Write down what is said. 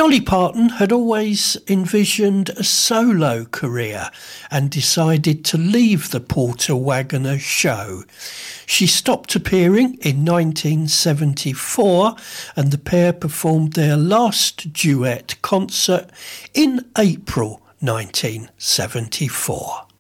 Dolly Parton had always envisioned a solo career and decided to leave the Porter Wagoner show. She stopped appearing in 1974 and the pair performed their last duet concert in April 1974.